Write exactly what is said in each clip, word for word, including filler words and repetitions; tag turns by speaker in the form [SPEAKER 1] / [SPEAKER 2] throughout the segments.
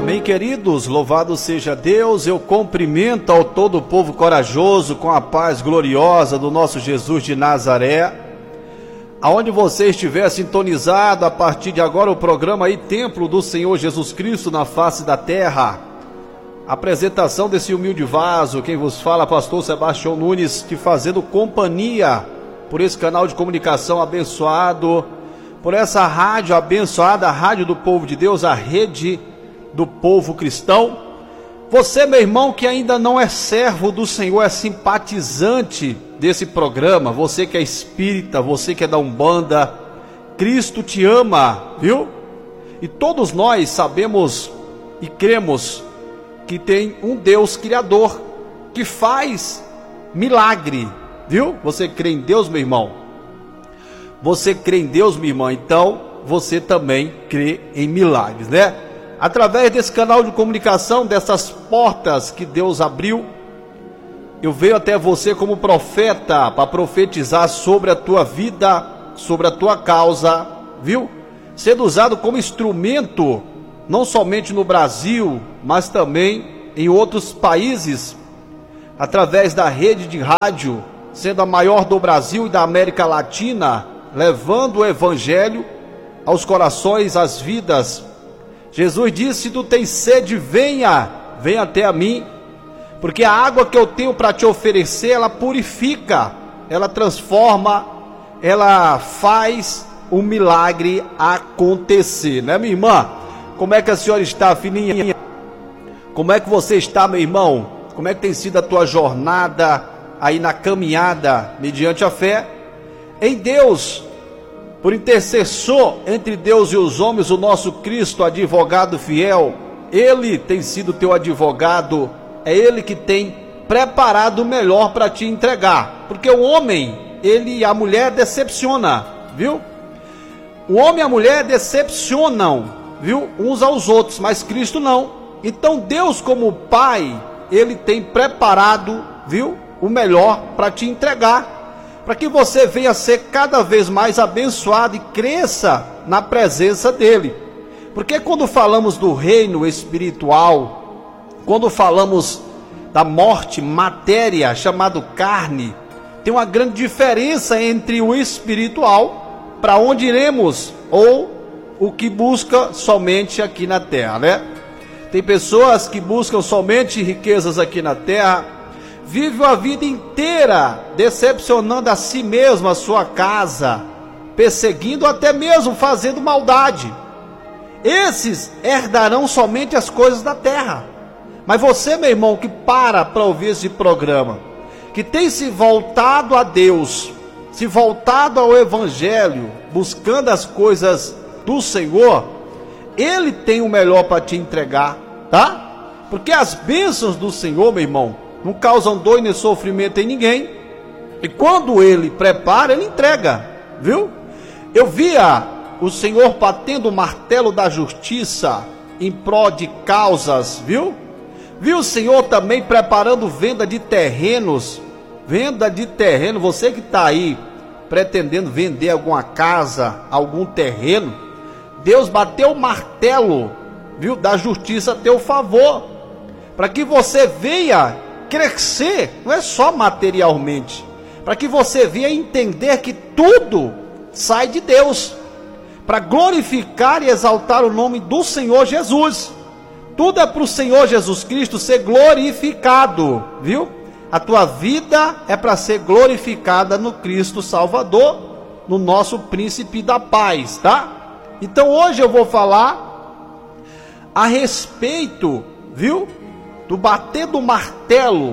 [SPEAKER 1] Amém, queridos, louvado seja Deus. Eu cumprimento ao todo o povo corajoso com a paz gloriosa do nosso Jesus de Nazaré. Aonde você estiver sintonizado, a partir de agora o programa aí, Templo do Senhor Jesus Cristo na face da terra. Apresentação desse humilde vaso, quem vos fala, pastor Sebastião Nunes, te fazendo companhia por esse canal de comunicação abençoado, por essa rádio abençoada, a rádio do povo de Deus, a rede do povo cristão. Você, meu irmão, que ainda não é servo do Senhor, é simpatizante desse programa, você que é espírita, você que é da Umbanda, Cristo te ama, viu? E todos nós sabemos e cremos que tem um Deus criador, que faz milagre, viu? Você crê em Deus, meu irmão? Você crê em Deus, minha irmã? Então, você também crê em milagres, né? Através desse canal de comunicação, dessas portas que Deus abriu, eu venho até você como profeta, para profetizar sobre a tua vida, sobre a tua causa, viu? Sendo usado como instrumento, não somente no Brasil, mas também em outros países, através da rede de rádio, sendo a maior do Brasil e da América Latina, levando o evangelho aos corações, às vidas. Jesus disse: se tu tens sede, venha, venha até a mim, porque a água que eu tenho para te oferecer, ela purifica, ela transforma, ela faz o milagre acontecer, né, minha irmã? Como é que a senhora está, filhinha? Como é que você está, meu irmão? Como é que tem sido a tua jornada aí na caminhada mediante a fé em Deus? Por intercessor entre Deus e os homens, o nosso Cristo, advogado fiel, Ele tem sido teu advogado, é Ele que tem preparado o melhor para te entregar, porque o homem, ele e a mulher decepciona, viu? O homem e a mulher decepcionam, viu? Uns aos outros, mas Cristo não. Então Deus, como Pai, Ele tem preparado, viu? O melhor para te entregar, para que você venha ser cada vez mais abençoado e cresça na presença dEle. Porque quando falamos do reino espiritual, quando falamos da morte, matéria, chamado carne, tem uma grande diferença entre o espiritual, para onde iremos, ou o que busca somente aqui na terra, né? Tem pessoas que buscam somente riquezas aqui na terra, vive a vida inteira decepcionando a si mesmo, a sua casa, perseguindo, até mesmo fazendo maldade. Esses herdarão somente as coisas da terra. Mas você, meu irmão, que para para ouvir esse programa, que tem se voltado a Deus, se voltado ao Evangelho, buscando as coisas do Senhor, Ele tem o melhor para te entregar, tá? Porque as bênçãos do Senhor, meu irmão, não causam dor nem sofrimento em ninguém. E quando Ele prepara, Ele entrega, viu? Eu via o Senhor batendo o martelo da justiça em prol de causas, viu? Vi o Senhor também preparando venda de terrenos. Venda de terreno, você que está aí pretendendo vender alguma casa, algum terreno, Deus bateu o martelo, viu, da justiça a teu favor, para que você venha crescer, não é só materialmente, para que você venha entender que tudo sai de Deus, para glorificar e exaltar o nome do Senhor Jesus. Tudo é para o Senhor Jesus Cristo ser glorificado, viu? A tua vida é para ser glorificada no Cristo Salvador, no nosso príncipe da paz, tá? Então hoje eu vou falar a respeito, viu, do bater do martelo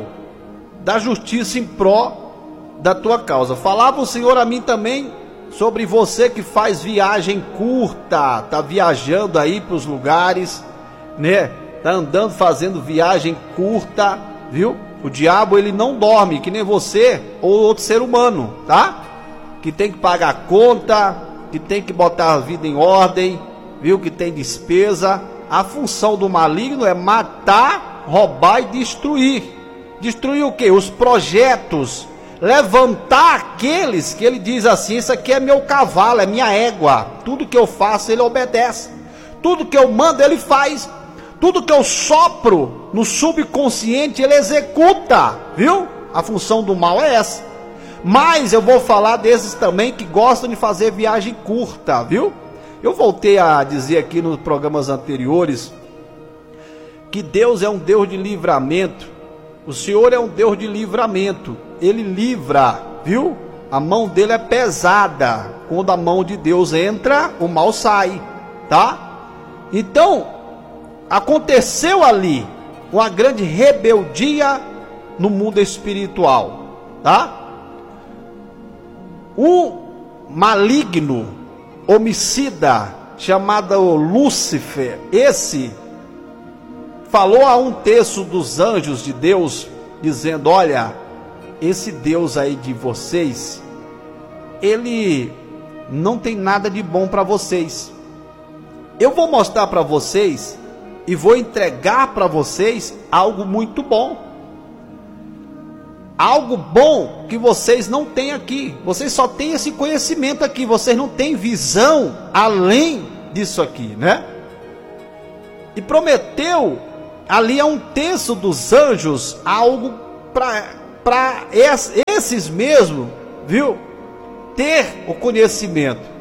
[SPEAKER 1] da justiça em pró da tua causa. Falava o Senhor a mim também sobre você que faz viagem curta, tá viajando aí para os lugares, né? Tá andando fazendo viagem curta, viu? O diabo, ele não dorme, que nem você ou outro ser humano, tá? Que tem que pagar conta, que tem que botar a vida em ordem, viu? Que tem despesa. A função do maligno é matar, roubar e destruir. Destruir o quê? Os projetos. Levantar aqueles que ele diz assim: isso aqui é meu cavalo, é minha égua. Tudo que eu faço ele obedece. Tudo que eu mando ele faz. Tudo que eu sopro no subconsciente, ele executa, viu? A função do mal é essa. Mas eu vou falar desses também que gostam de fazer viagem curta, viu? Eu voltei a dizer aqui nos programas anteriores que Deus é um Deus de livramento. O Senhor é um Deus de livramento. Ele livra, viu? A mão dele é pesada. Quando a mão de Deus entra, o mal sai, tá? Então, aconteceu ali uma grande rebeldia no mundo espiritual, tá? Um maligno, homicida, chamado Lúcifer, esse falou a um terço dos anjos de Deus, dizendo: olha, esse Deus aí de vocês, ele não tem nada de bom para vocês. Eu vou mostrar para vocês e vou entregar para vocês algo muito bom. Algo bom que vocês não têm aqui. Vocês só têm esse conhecimento aqui. Vocês não têm visão além disso aqui, né? E prometeu ali a um terço dos anjos algo para esses mesmos, viu? Ter o conhecimento.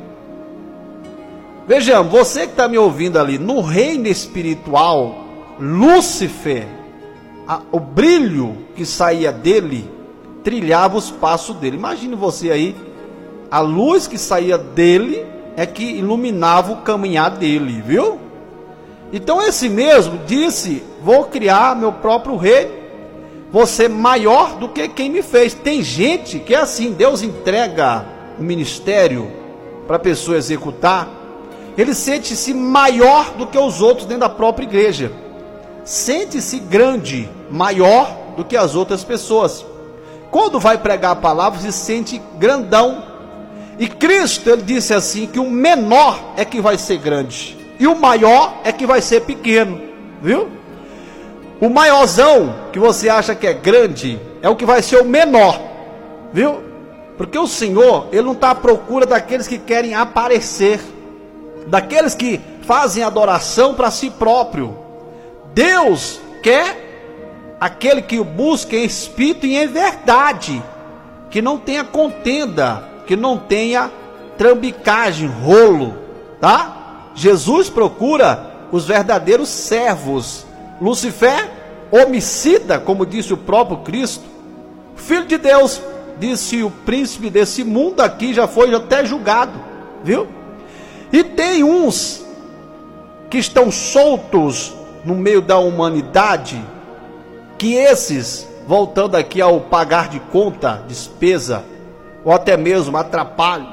[SPEAKER 1] Vejamos, você que está me ouvindo ali, no reino espiritual, Lúcifer, a, o brilho que saía dele, trilhava os passos dele. Imagine você aí, a luz que saía dele é que iluminava o caminhar dele, viu? Então esse mesmo disse: vou criar meu próprio reino, vou ser maior do que quem me fez. Tem gente que é assim, Deus entrega o ministério para a pessoa executar, ele sente-se maior do que os outros dentro da própria igreja, sente-se grande, maior do que as outras pessoas. Quando vai pregar a palavra, se sente grandão. E Cristo, ele disse assim, que o menor é que vai ser grande, e o maior é que vai ser pequeno, viu? O maiorzão, que você acha que é grande, é o que vai ser o menor, viu? Porque o Senhor, ele não está à procura daqueles que querem aparecer, daqueles que fazem adoração para si próprio. Deus quer aquele que o busca em espírito e em verdade, que não tenha contenda, que não tenha trambicagem, rolo, tá? Jesus procura os verdadeiros servos. Lúcifer, homicida, como disse o próprio Cristo, filho de Deus, disse: o príncipe desse mundo aqui já foi até julgado, viu? E tem uns que estão soltos no meio da humanidade, que esses, voltando aqui ao pagar de conta, despesa, ou até mesmo atrapalho,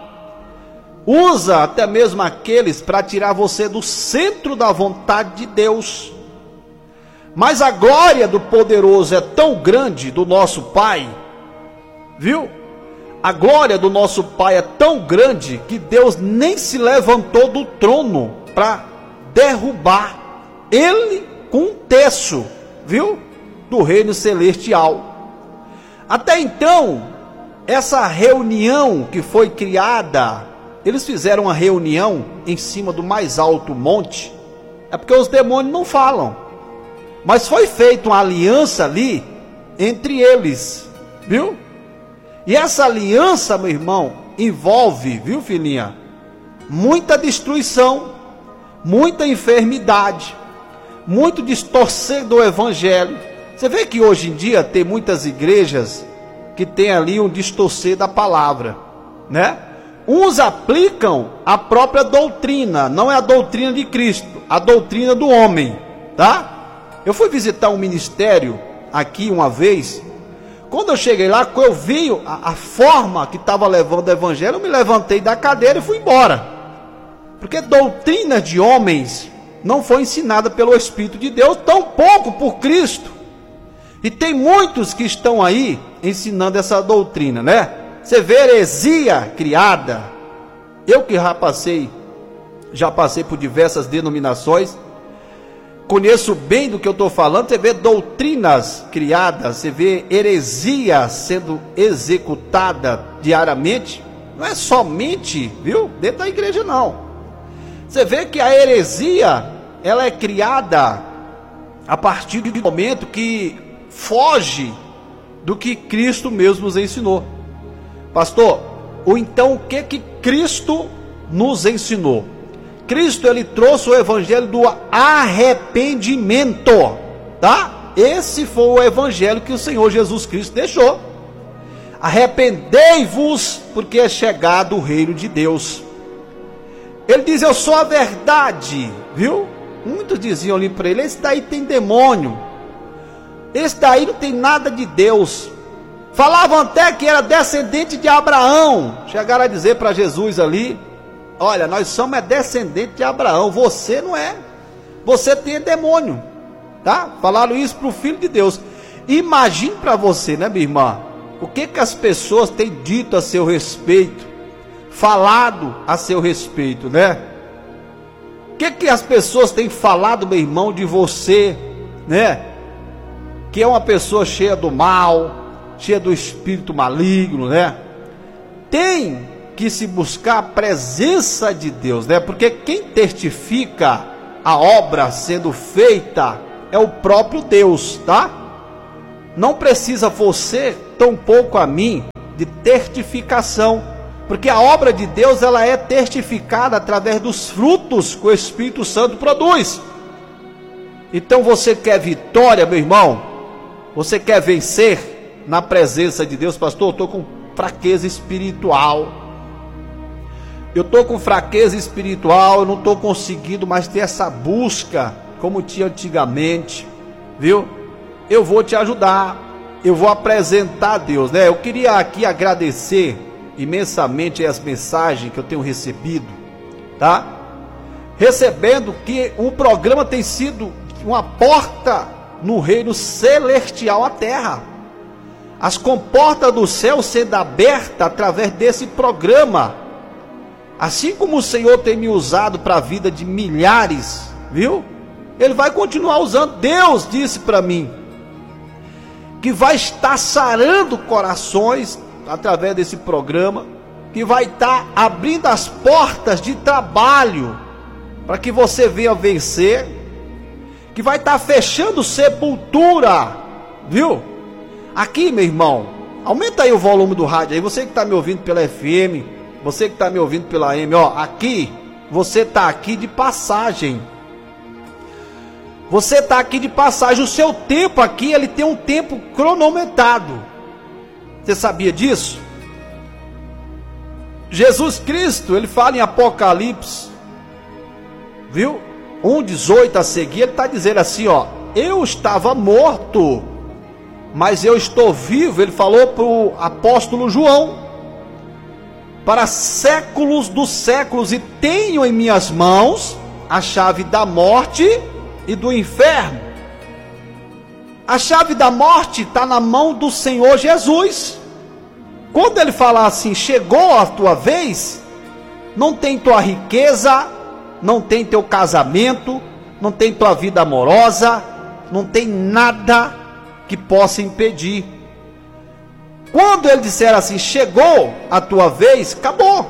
[SPEAKER 1] usa até mesmo aqueles para tirar você do centro da vontade de Deus. Mas a glória do poderoso é tão grande, do nosso Pai, viu? A glória do nosso Pai é tão grande que Deus nem se levantou do trono para derrubar ele com um terço, viu? Do reino celestial. Até então, essa reunião que foi criada, eles fizeram uma reunião em cima do mais alto monte. É porque os demônios não falam, mas foi feita uma aliança ali entre eles, viu? E essa aliança, meu irmão, envolve, viu, filhinha, muita destruição, muita enfermidade, muito distorcer do evangelho. Você vê que hoje em dia tem muitas igrejas que tem ali um distorcer da palavra, né? Uns aplicam a própria doutrina, não é a doutrina de Cristo, a doutrina do homem, tá? Eu fui visitar um ministério aqui uma vez. Quando eu cheguei lá, eu vi a, a forma que estava levando o evangelho, eu me levantei da cadeira e fui embora. Porque doutrina de homens não foi ensinada pelo Espírito de Deus, tampouco por Cristo. E tem muitos que estão aí ensinando essa doutrina, né? Você vê heresia criada. Eu que já passei, já passei por diversas denominações, conheço bem do que eu estou falando. Você vê doutrinas criadas, você vê heresia sendo executada diariamente. Não é somente, viu, dentro da igreja não. Você vê que a heresia, ela é criada a partir do momento que foge do que Cristo mesmo nos ensinou. Pastor, ou então o que que Cristo nos ensinou? Cristo, ele trouxe o evangelho do arrependimento, tá? Esse foi o evangelho que o Senhor Jesus Cristo deixou. Arrependei-vos, porque é chegado o reino de Deus. Ele diz: eu sou a verdade, viu? Muitos diziam ali para ele: esse daí tem demônio, esse daí não tem nada de Deus. Falavam até que era descendente de Abraão. Chegaram a dizer para Jesus ali: olha, nós somos descendentes de Abraão, você não é, você tem demônio, tá? Falaram isso para o Filho de Deus. Imagine para você, né, minha irmã, o que que as pessoas têm dito a seu respeito, falado a seu respeito, né? O que que as pessoas têm falado, meu irmão, de você, né? Que é uma pessoa cheia do mal, cheia do espírito maligno, né? Tem que se buscar a presença de Deus, né? Porque quem testifica a obra sendo feita é o próprio Deus, tá? Não precisa você, tampouco a mim, de testificação, porque a obra de Deus, ela é testificada através dos frutos que o Espírito Santo produz. Então você quer vitória, meu irmão? Você quer vencer na presença de Deus? Pastor, eu estou com fraqueza espiritual, eu estou com fraqueza espiritual, eu não estou conseguindo mais ter essa busca como tinha antigamente, viu? Eu vou te ajudar, eu vou apresentar a Deus, né? Eu queria aqui agradecer imensamente as mensagens que eu tenho recebido, tá? Recebendo que o programa tem sido uma porta no reino celestial à terra. As comportas do céu sendo abertas através desse programa. Assim como o Senhor tem me usado para a vida de milhares, viu? Ele vai continuar usando. Deus disse para mim que vai estar sarando corações através desse programa, que vai estar abrindo as portas de trabalho para que você venha vencer, que vai estar fechando sepultura, viu? Aqui, meu irmão, aumenta aí o volume do rádio aí, você que está me ouvindo pela F M, você que está me ouvindo pela A M, ó, aqui, você está aqui de passagem, você está aqui de passagem, o seu tempo aqui, ele tem um tempo cronometrado, você sabia disso? Jesus Cristo, ele fala em Apocalipse, viu? um, dezoito a seguir, ele está dizendo assim, ó, eu estava morto, mas eu estou vivo, ele falou para o apóstolo João, para séculos dos séculos, e tenho em minhas mãos a chave da morte e do inferno. A chave da morte está na mão do Senhor Jesus. Quando ele fala assim, chegou a tua vez, não tem tua riqueza, não tem teu casamento, não tem tua vida amorosa, não tem nada que possa impedir. Quando ele disser assim, chegou a tua vez, acabou.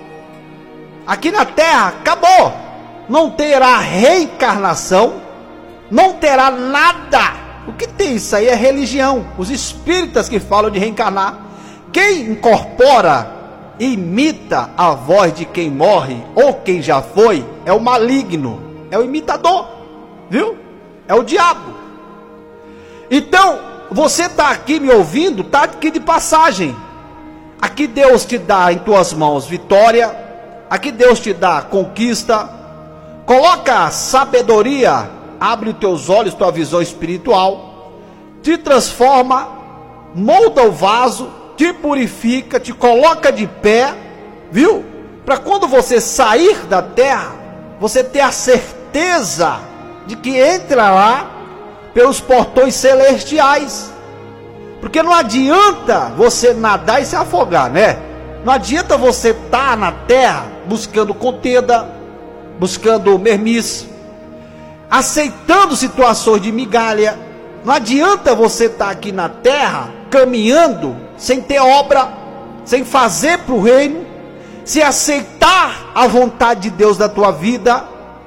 [SPEAKER 1] Aqui na terra, acabou. Não terá reencarnação, não terá nada. O que tem isso aí é religião. Os espíritas que falam de reencarnar. Quem incorpora e imita a voz de quem morre ou quem já foi é o maligno, é o imitador, viu? É o diabo. Então, você está aqui me ouvindo, está aqui de passagem. Aqui Deus te dá em tuas mãos vitória, aqui Deus te dá conquista. Coloca sabedoria, abre os teus olhos, tua visão espiritual, te transforma, molda o vaso, te purifica, te coloca de pé, viu? Para quando você sair da terra, você ter a certeza de que entra lá pelos portões celestiais. Porque não adianta você nadar e se afogar, né? Não adianta você estar na terra buscando contenda, buscando mermice, aceitando situações de migalha. Não adianta você estar aqui na terra caminhando sem ter obra, sem fazer para o reino, sem aceitar a vontade de Deus da tua vida.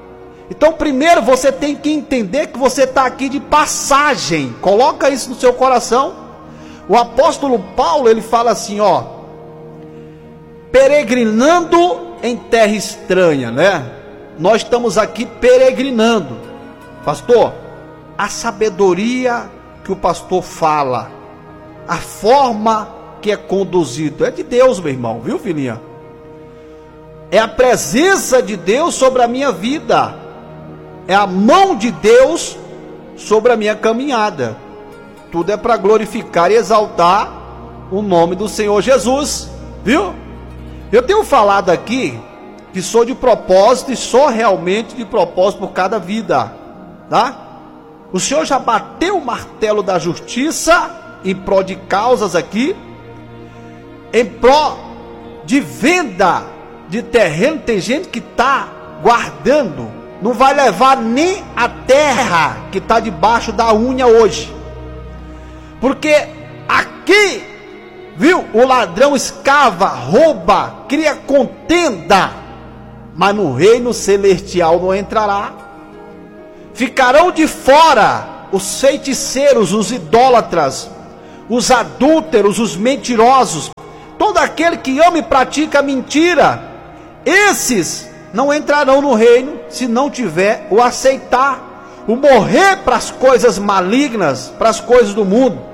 [SPEAKER 1] Então primeiro você tem que entender que você está aqui de passagem. Coloca isso no seu coração. O apóstolo Paulo, ele fala assim, ó, peregrinando em terra estranha, né? Nós estamos aqui peregrinando. Pastor, a sabedoria que o pastor fala, a forma que é conduzido, é de Deus, meu irmão, viu, filhinha? É a presença de Deus sobre a minha vida, é a mão de Deus sobre a minha caminhada. Tudo é para glorificar e exaltar o nome do Senhor Jesus, viu? Eu tenho falado aqui que sou de propósito e sou realmente de propósito por cada vida, tá? O Senhor já bateu o martelo da justiça em prol de causas aqui, em prol de venda de terreno. Tem gente que está guardando, não vai levar nem a terra que está debaixo da unha hoje, porque aqui, viu, o ladrão escava, rouba, cria contenda, mas no reino celestial não entrará. Ficarão de fora os feiticeiros, os idólatras, os adúlteros, os mentirosos, todo aquele que ama e pratica mentira. Esses não entrarão no reino se não tiver o aceitar, o morrer para as coisas malignas, para as coisas do mundo.